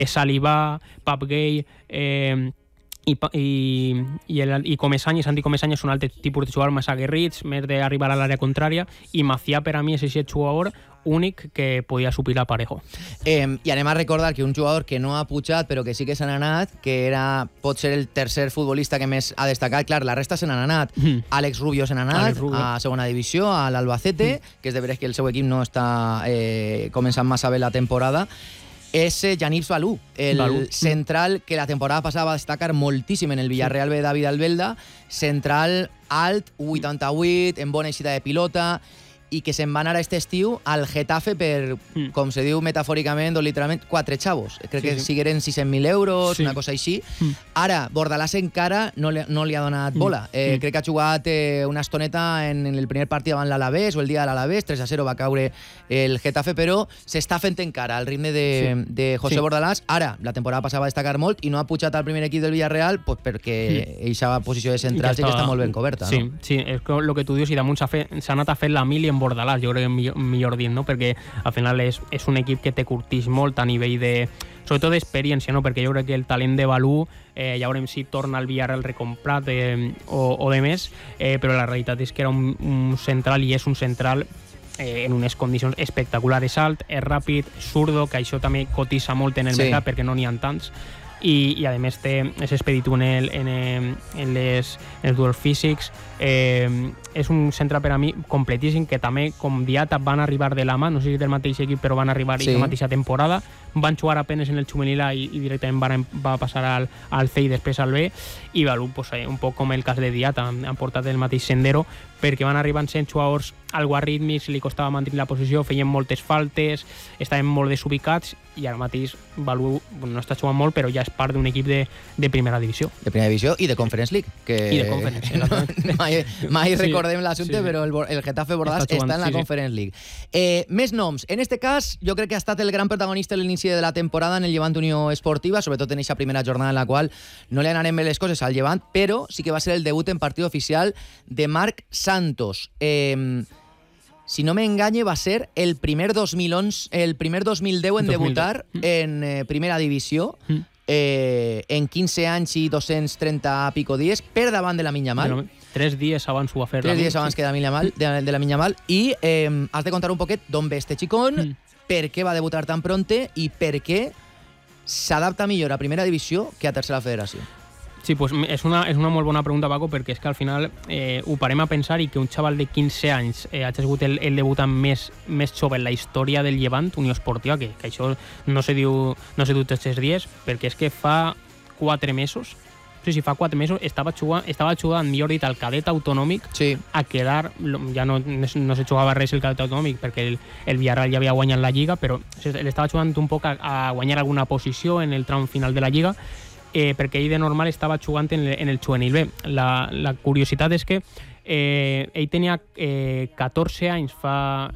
Salivà, Pap Gay, i Comesany i Santi Comesany és un altre tipus de jugador més aguerrits, més d'arribar a l'àrea contrària, i Macià per a mi és aquest jugador únic que podia suplir a Parejo. I anem a recordar que un jugador que no ha pujat però que sí que se n'ha anat, que pot ser el tercer futbolista que més ha destacat, clar, la resta se n'han anat. Àlex Rubio se n'ha anat a segona divisió, a l'Albacete, que és de veres que el seu equip no està començant massa bé la temporada. És Yannick Balú, el central que la temporada passada va destacar moltíssim en el Villarreal B de David Albelda, central alt, 1,88, en bona eixida de pilota, i que se'n va anar a este estiu al Getafe per, com se diu metafòricament o literalment, 4 xavos. Crec que sigueren 600.000 euros, una cosa així. Ara, Bordalàs encara no li ha donat bola. Crec que ha jugat una estoneta en el primer partit davant l'Alavés, o el dia de l'Alavés, 3-0 va caure el Getafe, però s'està fent encara al ritme de José Bordalàs. Ara, la temporada passada va destacar molt i no ha pujat al primer equip del Villarreal perquè eixa posició de central sí que està molt ben coberta. Sí, és el que tu dius, i damunt s'ha anat a fer la mili en Bordalàs, jo crec que millor dit, no? Perquè al final és un equip que te curtix molt a nivell de, sobretot d'experiència, no? Perquè jo crec que el talent de Balú, ja veurem si torna al Villarreal recomprat o de més, però la realitat és que era un central, i és un central en unes condicions espectaculars. És alt, és ràpid, zurdo, que això també cotitza molt en el mercat perquè no n'hi ha tants, i a més té és expeditiu en els duels físics. És un centre per a mi completíssim, que també com Diata van arribar de la mà, no sé si del mateix equip, però van arribar la mateixa temporada, van jugar apenas en el juvenil i directament va passar al C i després al B, i Balú, un poc com el cas de Diata, han portat el mateix sendero, perquè van arribar sent jugadors algo arrítmics, li costava mantenir la posició, feien moltes faltes, estaven molt desubicats, i ara mateix Balú no està jugant molt, però ja és part d'un equip de primera divisió. De primera divisió i de Conference League. I de Conference, exactament. Mai recordem l'assumpte, però el Getafe Bordalàs està en la Conference League. Més noms. En este cas, jo crec que ha estat el gran protagonista a l'inici de la temporada en el Llevant Unió Esportiva, sobretot en aquesta primera jornada en la qual no li anarem bé les coses al Llevant, però sí que va ser el debut en partit oficial de Marc Santos. Si no m'enganye, va ser el primer 2010 en debutar en primera divisió, en 15 anys i 230 pico dies, per davant de Lamine Yamal. 3 dies abans ho va fer. 3 dies abans que de Lamine Yamal. I has de contar un poquet d'on ve este xicón, per què va debutar tan pronte i per què s'adapta millor a primera divisió que a tercera federació. Sí, pues és una molt bona pregunta, Paco, perquè és que al final ho parem a pensar, i que un xaval de 15 anys ha sigut el debutant més jove en la història del Llevant Unió Esportiva, que això no se diu tots els dies, perquè és que fa 4 mesos, fa 4 mesos estava jugant, millor dit, al cadet autonòmic, a quedar, ja no se jugava res el cadet autonòmic, perquè el Villarreal ja havia guanyat la Lliga, però l'estava jugant un poc a guanyar alguna posició en el tram final de la Lliga, perquè ell de normal estava jugant en el juvenil B. La curiositat és que ell tenia 14 anys fa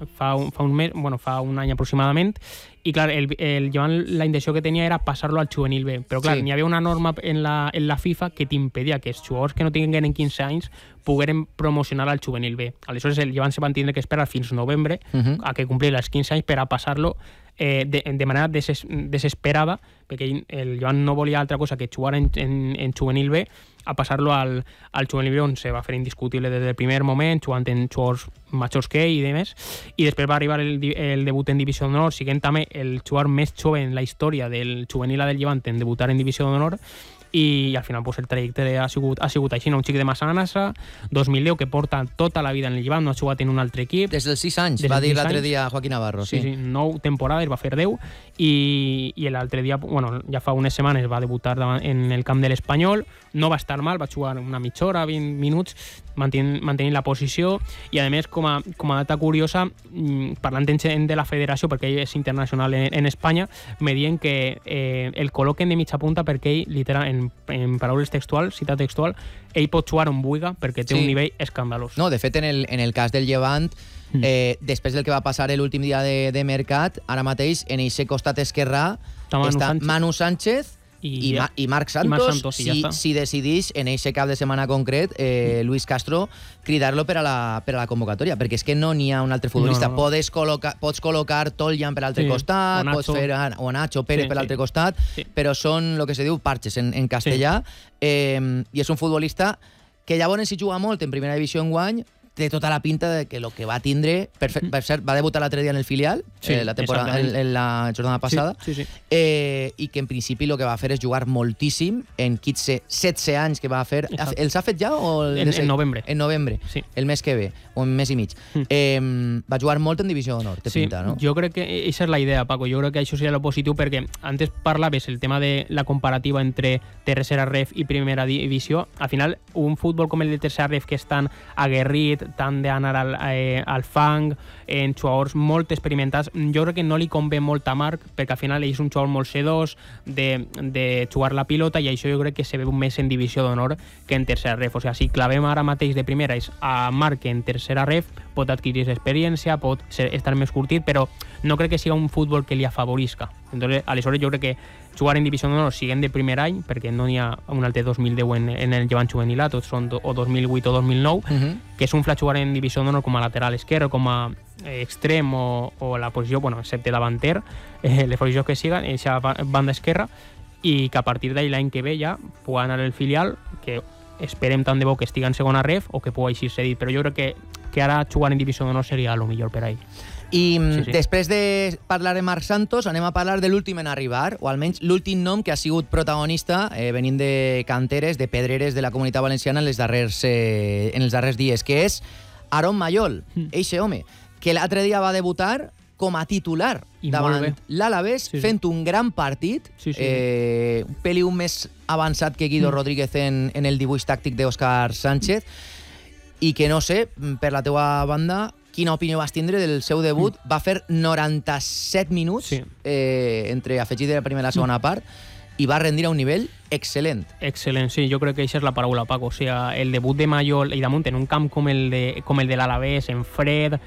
un any aproximadament, i clar, la intenció que tenia era passar-lo al juvenil B, però clar, n'hi havia una norma en la FIFA que t'impedia que els jugadors que no tinguin 15 anys pogueren promocionar al juvenil B. Aleshores el Llevant se van tindre que esperar fins novembre a que complís els 15 anys per a passar-lo de manera desesperada, perquè el Llevant no volia altra cosa que jugar en juvenil B, a passar-lo al juvenil B, on se va fer indiscutible des del primer moment, jugant en jugadors majors que ell i demés, i després va arribar el debut en Divisió d'Honor, siguent també el jugador més jove en la història del juvenil del Llevant en debutar en Divisió d'Honor, i al final el trajecte ha sigut així, un xic de Massanassa, 2010, que porta tota la vida en el Llevant, no ha jugat en un altre equip. Des dels 6 anys, va dir l'altre dia Joaquín Navarro. Sí, 9 temporades, va fer 10, i l'altre dia, ja fa unes setmanes, va debutar en el camp de l'Espanyol, no va estar mal, va jugar una mitja hora, 20 minuts, mantenint la posició, i a més, com a data curiosa, parlant de la federació, perquè ell és internacional en Espanya, me diuen que el col·loquen de mitja punta perquè ell, literal, en paraules textuals, cita textual, ell pot jugar on vulgui perquè té un nivell escandalós. No, de fet, en el cas del Llevant, després del que va passar l'últim dia de mercat, ara mateix en aquest costat esquerrà està Manu Sánchez i Marc Santos, si decidís en aquest cap de setmana concret, Luis Castro, cridar-lo per a la convocatòria, perquè és que no n'hi ha un altre futbolista. No. Pots col·locar Toljan per l'altre costat, o Nacho Pérez per l'altre costat, però són el que se diu parches en castellà, i és un futbolista que llavors si juga molt en primera divisió enguany, té tota la pinta de que el que va tindre... Per cert, va debutar l'altre dia en el filial, en la jornada passada, i que en principi el que va fer és jugar moltíssim en 16 anys que va fer... Els ha fet ja? En novembre. En novembre, el mes que ve, o un mes i mig. Va jugar molt en divisió d'honor, té pinta, no? Jo crec que aquesta és la idea, Paco. Jo crec que això seria lo positiu, perquè antes parlaves el tema de la comparativa entre tercera ref i primera divisió. Al final, un futbol com el de tercera ref, que és tan aguerrit, tant d'anar al fang, en jugadors molt experimentats, jo crec que no li convé molt a Marc, perquè al final ell és un jugador molt sedós de jugar la pilota, i això jo crec que se veu més en divisió d'honor que en tercera ref. O sigui, si clavem ara mateix de primera a Marc en tercera ref, pot adquirir experiència, pot estar més curtit, però no crec que sigui un futbol que li afavorisca. Entonces, aleshores jo crec que jugar en divisió d'honor siguent de primer any, perquè no n'hi ha un altre 2010 en el llevant juvenil, tots són o 2008 o 2009, que és un flash jugar en divisió d'honor com a lateral esquerre, com a extrem o la posició, bueno, excepte davanter, les posicions que siguen, aquesta banda esquerra, i que a partir d'ahir l'any que ve ja pugui anar al filial, que esperem tant de bo que estigui en segona ref o que pugui així cedit, però jo crec que ara jugar en divisió d'honor seria el millor per a ell. I després de parlar de Marc Santos, anem a parlar de l'últim en arribar, o almenys l'últim nom que ha sigut protagonista venint de canteres, de pedreres de la Comunitat Valenciana en els darrers dies, que és Aaron Mayol, eixe home, que l'altre dia va debutar com a titular davant l'Alavés, fent un gran partit, un peliu més avançat que Guido Rodríguez en el dibuix tàctic d'Òscar Sánchez, i que no sé, per la teua banda, quina opinió vas tindre del seu debut. Va fer 97 minuts entre afegit de la primera i la segona part, i va rendir a un nivell excel·lent. Excel·lent, sí, jo crec que això és la paraula, Paco. O sigui, el debut de Mayol i damunt en un camp com el de l'Alavés, en fred,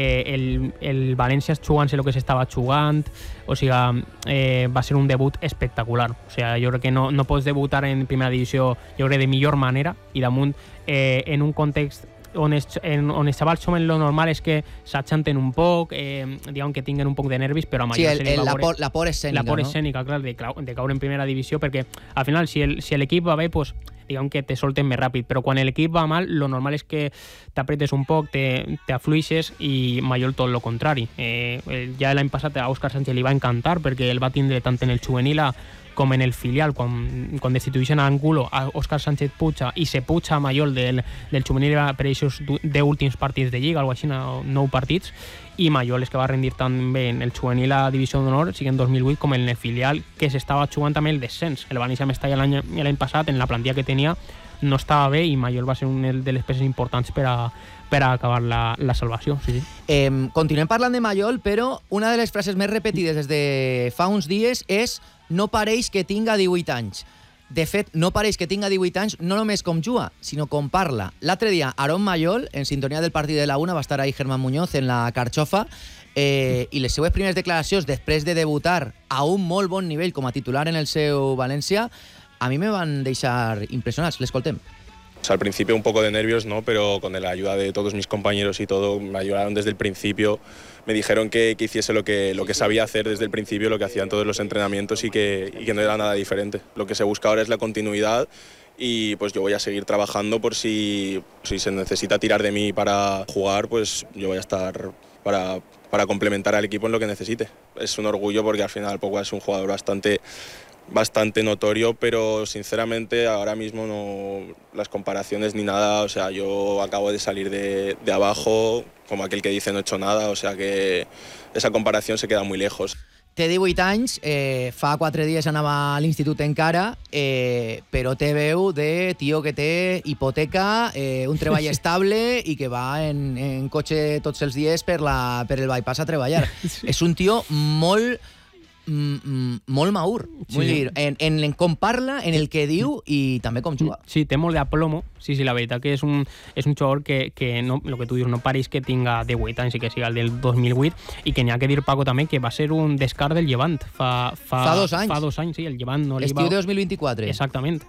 el València jugant-se el que s'estava jugant, o sigui, va ser un debut espectacular. O sigui, jo crec que no pots debutar en primera divisió, jo crec, de millor manera, i damunt en un context on els xavals som lo normal és que s'aixanten un poc, diguem que tinguen un poc de nervis, però a Mayol la por escènica, la por escènica, clar, de caure en primera divisió, perquè al final si l'equip va bé, pues diguem que te solten més ràpid, però quan l'equip va mal, lo normal és que t'apretes un poc, t'afluixes, i Mayol tot lo contrari. Ja l'any passat a Òscar Sánchez li va encantar, perquè el va tindre tant en el juvenil com en el filial, quan destitueixen a Angulo, a Òscar Sánchez puja i se puja a Mayol del juvenil per aquests 10 últims partits de Lliga, o així, 9 partits, i Mayol és que va rendir tan bé en el juvenil a Divisió d'Honor, sigui en 2008, com en el filial, que s'estava jugant també el descens. El València Mestalla l'any passat, en la plantilla que tenia, no estava bé, i Mayol va ser una de les peces importants per a acabar la salvació. Continuem parlant de Mayol, però una de les frases més repetides des de fa uns dies és: no pareix que tinga 18 anys. De fet, no pareix que tinga 18 anys no només com juga, sinó com parla. L'altre dia, Aaron Mayol, en sintonia del partit de la Una, va estar ahí Germán Muñoz en la Carxofa, i les seues primeres declaracions després de debutar a un molt bon nivell com a titular en el seu València, a mi me van deixar impressionats. L'escoltem. O sea, al principio un poco de nervios, ¿no? Pero con la ayuda de todos mis compañeros y todo, me ayudaron desde el principio, me dijeron que hiciese lo que sabía hacer desde el principio, lo que hacía en todos los entrenamientos, y que no era nada diferente. Lo que se busca ahora es la continuidad, y pues yo voy a seguir trabajando por si se necesita tirar de mí para jugar, pues yo voy a estar para complementar al equipo en lo que necesite. Es un orgullo porque al final Pogba es un jugador bastante notorio, pero sinceramente ahora mismo no las comparaciones ni nada. O sea, yo acabo de salir de abajo, como aquel que dice no he hecho nada, o sea que esa comparación se queda muy lejos. Té 18 anys, fa 4 dies anava a l'institut encara, però té veu de tio que té hipoteca, un treball estable i que va en cotxe tots els dies per el bypass a treballar. És un tio molt molt maur. Vull dir, en com parla, en el que diu i també com juga. Sí, té molt d'aplomo. Sí, la veritat que és un jugador que no, el que tu dius, no pareix que tinga 18 anys i que siga el del 2008, i que n'hi ha que dir, Paco, també, que va ser un descart del Llevant fa 2 anys. Fa 2 anys, sí, el Llevant no li va... Estiu de 2024. Exactament.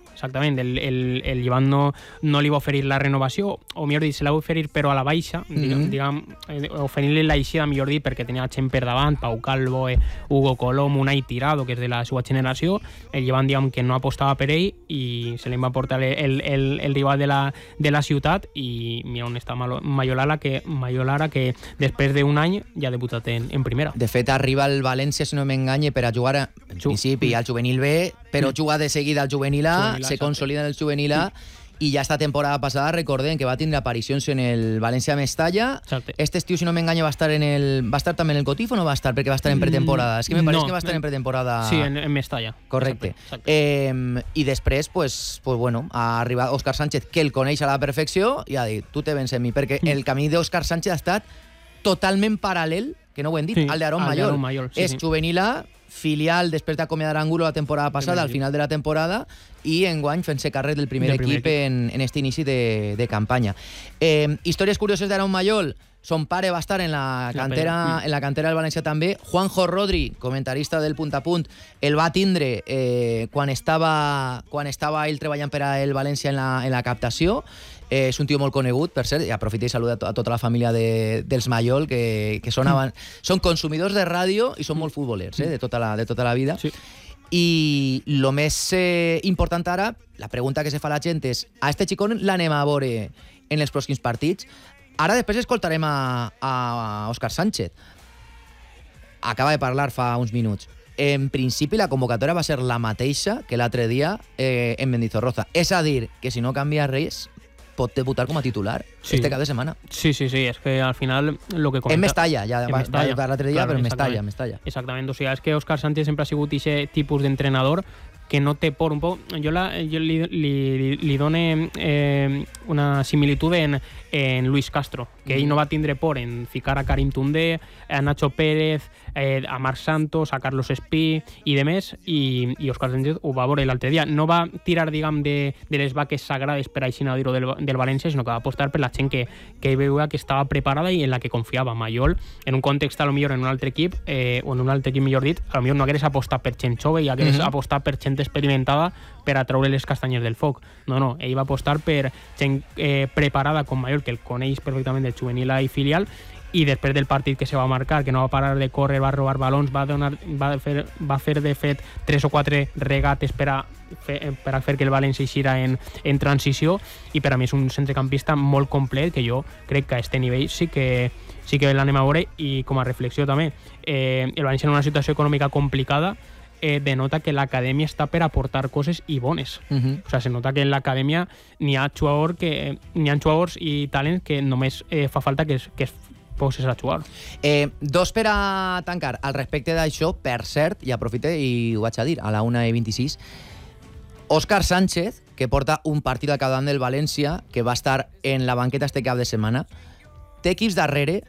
El Llevant no li va oferir la renovació, o millor dit, se la va oferir però a la baixa, diguem, oferint-li l'aixida, millor dit, perquè tenia gent per davant, Pau Calvo, Hugo Colom, Unai Tirado, que és de la seva generació. El Llevant, diguem, que no apostava per ell i se li va portar el rival de la ciutat, i mira on està Mayolara, que després d'un any ja ha debutat en primera. De fet, arriba al València, si no m'enganye, per a jugar en principi al juvenil B, però juga de seguida al juvenil A, se consolida en el juvenil A, i ja esta temporada passada recordem que va tindre aparicions en el València Mestalla. Exacte. Este estiu, si no m'enganya, va estar també en el Cotif o no va estar? Perquè va estar en pretemporada. És que me pareix que va estar en pretemporada. Sí, en Mestalla. Correcte. I després, pues bueno, ha arribat Òscar Sánchez, que el coneix a la perfecció, i ha dit, tu te vens en mi, perquè el camí d'Òscar Sánchez ha estat totalment paral·lel, que no ho hem dit, al d'Aaron Mayol. És juvenil A, filial després d'acomiadar Angulo la temporada passada, al final de la temporada, i enguany fent-se càrrec del primer equip en este inici de campanya. Històries curioses d'Aaron Mayol. Son pare va estar en la cantera del València també. Juanjo Rodri, comentarista del Punt a Punt, el va tindre quan estava ell treballant per al València en la captació. És un tio molt conegut, per cert, i aprofita i saluda a tota la família dels Mayol, que són consumidors de ràdio i són molt futbolers, de tota la vida. Sí. I el més important ara, la pregunta que se fa la gent és, a este xicón l'anem a veure en els pròxims partits? Ara després escoltarem a Òscar Sánchez. Acaba de parlar fa uns minuts. En principi la convocatòria va ser la mateixa que l'altre dia en Mendizorroza. És a dir, que si no canvia res, pot debutar com a titular este cap de setmana. Sí, és que al final lo que comenta... En Mestalla, ja va l'altre dia, però en Mestalla. Exactament, o sigui, és que Òscar Sánchez sempre ha sigut aquest tipus d'entrenador que no té por un poc. Jo li dono una similitud en Luis Castro, que ell no va tindre por en ficar a Karim Toundé, a Nacho Pérez, a Marc Santos, a Carlos Espí i demés, i Òscar Sánchez ho va veure l'altre dia. No va tirar, diguem, de les vaques sagrades, per així dir-ho, del València, sinó que va apostar per la gent que ell veia que estava preparada i en la que confiava. Mayol, en un context, potser en un altre equip, o en un altre equip, millor dit, potser no hagués apostat per gent jove i hagués apostat per gent experimentada per a treure les castanyes del foc. No, ell va apostar per gent preparada com Mayol, que el coneix perfectament del juvenil A i filial, i després del partit que se va marcar, que no va parar de córrer, va robar balons, va fer de fet 3 o 4 regates per a fer que el València eixira en transició, i per a mi és un centrecampista molt complet, que jo crec que a este nivell sí que l'anem a veure. I com a reflexió també, el València en una situació econòmica complicada denota que l'acadèmia està per aportar coses i bones. O sigui, se nota que en l'acadèmia n'hi ha jugadors i talents que només fa falta que es poses a jugar. Dos per a tancar. Al respecte d'això, per cert, i aprofite i ho vaig a dir, a la 1:26, Òscar Sánchez, que porta un partit al capdavant del València, que va estar en la banqueta este cap de setmana, té equips darrere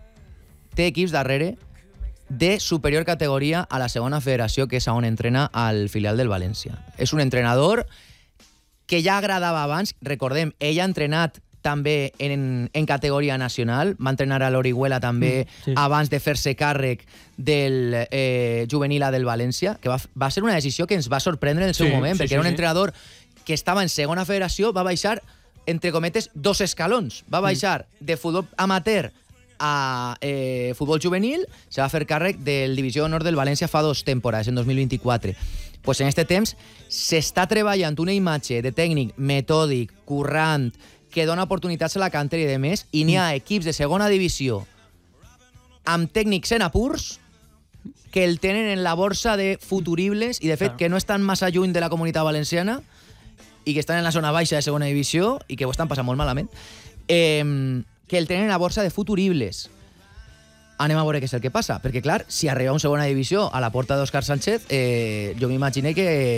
de superior categoria a la segona federació, que és on entrena al filial del València. És un entrenador que ja agradava abans. Recordem, ell ha entrenat també en categoria nacional, va entrenar a l'Orihuela també abans de fer-se càrrec del juvenil A del València, que va ser una decisió que ens va sorprendre en el seu moment, perquè era un entrenador que estava en segona federació, va baixar, entre cometes, 2 escalons. Va baixar de futbol amateur a futbol juvenil, se va fer càrrec del Divisió d'Honor del València fa 2 temporades, en 2024. Pues en este temps s'està treballant una imatge de tècnic metòdic, currant, que dona oportunitats a la cantera i demés, i n'hi ha equips de segona divisió amb tècnics en apurs que el tenen en la borsa de futuribles i, de fet, que no estan massa lluny de la Comunitat Valenciana i que estan en la zona baixa de segona divisió i que ho estan passant molt malament, que el tenen a borsa de futuribles. Anem a veure què és el que passa, perquè, clar, si arriba a una segona divisió a la porta d'Òscar Sánchez, jo m'imagino que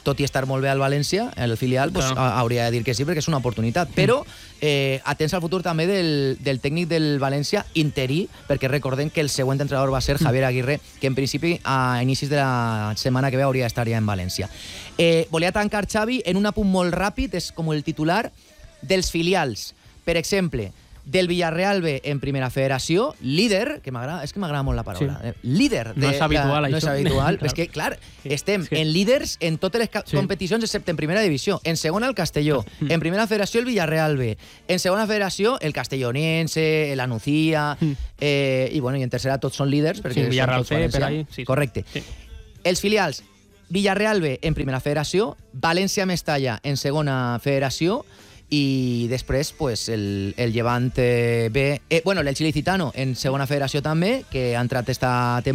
tot i estar molt bé al València, el filial, pues, hauria de dir que sí, perquè és una oportunitat. Però atents al futur també del tècnic del València interí, perquè recordem que el següent entrenador va ser Javier Aguirre, que en principi a inicis de la setmana que ve hauria d'estar ja en València. Volia tancar, Xavi, en un apunt molt ràpid, és com el titular dels filials. Per exemple, del Villarreal B en Primera Federació, líder, que és que m'agrada molt la paraula, líder. No és habitual, no és habitual, però és que, clar, estem en líders en totes les competicions, excepte en Primera Divisió. En segona, el Castelló. En Primera Federació, el Villarreal B. En segona Federació, el Castellonense, la Nucía, i en tercera tots són líders. Sí, Villarreal C, per ahí. Correcte. Els filials, Villarreal B en Primera Federació, València Mestalla en Segona Federació, i després pues, el Llevant B, el Chilicitano en Segona Federació també, que ha entrat esta temporada.